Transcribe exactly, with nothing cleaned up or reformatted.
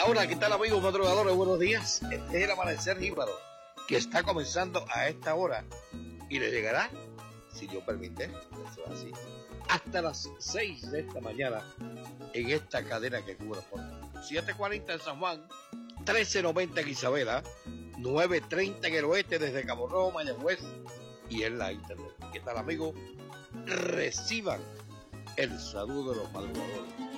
Hola, ¿qué tal amigos madrugadores? Buenos días. Este es el amanecer jíbaro que está comenzando a esta hora y le llegará, si Dios permite, eso es así, hasta las seis de esta mañana en esta cadena que cubre por siete cuarenta en San Juan, trece noventa en Isabela, nueve treinta en el oeste desde Cabo Rojo, Mayagüez y en la internet. ¿Qué tal amigos? Reciban el saludo de los madrugadores.